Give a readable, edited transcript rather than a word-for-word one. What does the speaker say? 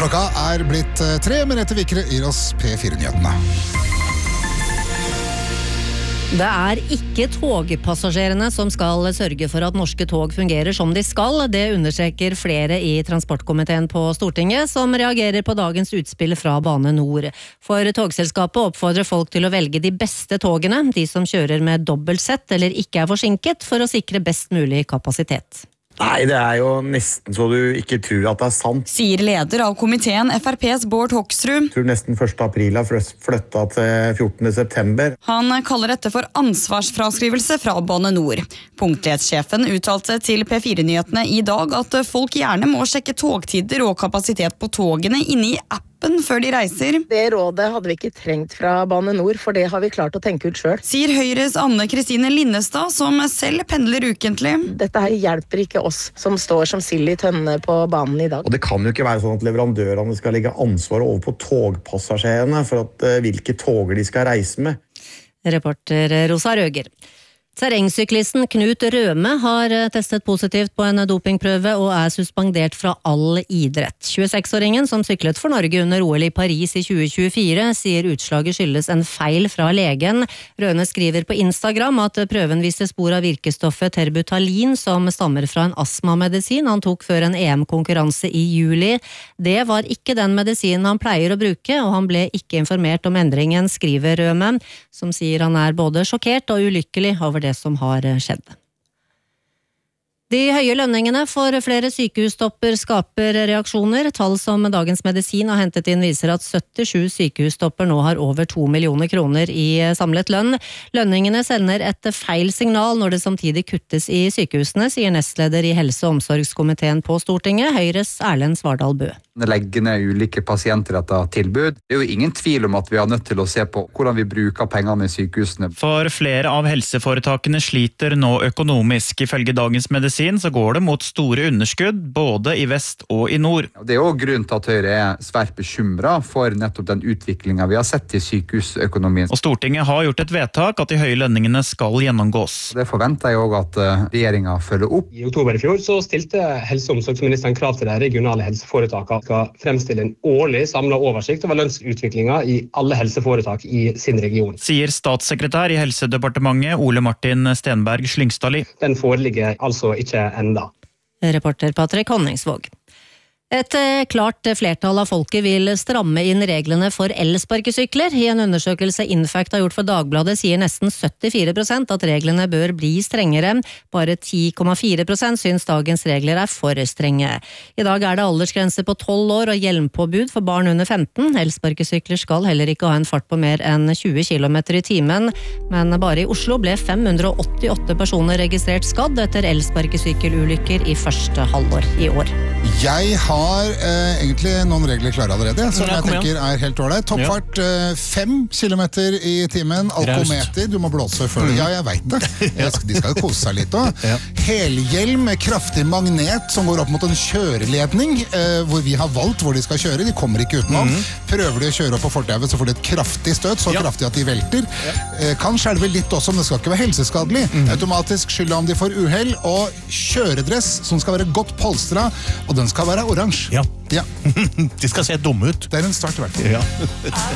Klokka blitt 3, Merete Vikre gir oss P4-nyhetene. Det ikke togpassasjerene som skal sørge for at norske tog fungerer som de skal. Det understreker flere i transportkomiteen på Stortinget, som reagerer på dagens utspill fra Bane Nor. For togselskapet oppfordrer folk til å velge de beste togene, de som kjører med dobbeltsett eller ikke forsinket, for å sikre best mulig kapasitet. Nei, det jo nesten så du ikke tror at det sant. Sier leder av komiteen FrPs Bård Hoksrud. Jeg tror nesten 1. april har flyttet til 14. september. Han kaller dette for ansvarsfraskrivelse fra Bane Nor. Punktlighetssjefen uttalte til P4-nyhetene i dag at folk gjerne må sjekke togtider og kapasitet på togene inne i appen før de reiser. Det rådet hadde vi ikke trengt fra Bane Nor, for det har vi klart å tenke ut selv. Sier Høyres Anne-Kristine Linnestad, som selv pendler ukentlig. Dette her hjelper ikke oss som står som sild i tønne på banen i dag. Og det kan jo ikke være sånn at leverandørene skal legge ansvaret over på togpassasjerene for at hvilke toger de skal reise med. Reporter Rosa Røger. Terrengsyklisten Knut Røme har testet positivt på en dopingprøve og suspendert fra all idrett. 26-åringen som syklet for Norge under OL i Paris i 2024 sier utslaget skyldes en feil fra legen. Røme skriver på Instagram at prøven viste spor av virkestoffet terbutalin som stammer fra en astmamedisin han tok før en EM-konkurranse i juli. Det var ikke den medisinen han pleier å bruke, og han ble ikke informert om endringen, skriver Røme, som sier han både sjokkert og ulykkelig over det som har skjedd. De høye lønningene for flere sykehustopper skaper reaksjoner. Tall som Dagens Medisin har hentet inn viser at 77 sykehustopper nå har over 2 millioner kroner i samlet lønn. Lønningene sender et feil signal når det samtidig kuttes i sykehusene, sier nestleder i Helse- og omsorgskomiteen på Stortinget, Høyres Erlend Svardal Bøe. Legge ned ulike pasientrettede tilbud. Det jo ingen tvil om at vi har nødt til å se på hvordan vi bruker pengene i sykehusene. For flere av helseforetakene sliter nå økonomisk. Ifølge Dagens Medisin så går det mot store underskudd både i vest og i nord. Det også grunnen til at Høyre svært bekymret for nettopp den utviklingen vi har sett i sykehusøkonomien. Og Stortinget har gjort et vedtak at de høye lønningene skal gjennomgås. Det forventer jeg også at regjeringen følger opp. I oktober i fjor så stilte helse- og omsorgsministeren krav til de regionale helseforetakene skal fremstille en årlig samlet oversikt over lønnsutviklingen i alle helseforetak i sin region. Sier statssekretær i Helsedepartementet Ole Martin Stenberg Slyngstadli. Den foreligger altså ikke enda. Reporter Patrick Honningsvåg. Et klart flertall av folket vil stramme inn reglene for elsparkesykler. I en undersøkelse Infact har gjort for Dagbladet sier nesten 74% at reglene bør bli strengere. Bare 10,4% syns dagens regler for strenge. I dag det aldersgrense på 12 år og hjelmpåbud for barn under 15. Elsparkesykler skal heller ikke ha en fart på mer enn 20 km i timen. Men bare i Oslo ble 588 personer registrert skadd etter elsparkesykkelulykker i første halvår i år. Jeg har egentlig noen regler klare allerede, som jeg tenker helt ålreit. Toppfart 5 km i timen, alkometer, du må blåse før det. Ja, jeg vet det. De skal jo kose seg litt også. Helhjelm med kraftig magnet som går opp mot en kjøreledning, hvor vi har valgt hvor de skal kjøre. De kommer ikke utenom. Prøver de å kjøre opp på fortauet, så får de et kraftig støt, så kraftig at de velter. Kan skjelve litt også, men det skal ikke være helseskadelig. Automatisk skylda om de får uhell, og kjøredress som skal være godt polstra, og den skal være oransje. Ja. De skal se dumme ut. Det en start i hvert fall. Ja.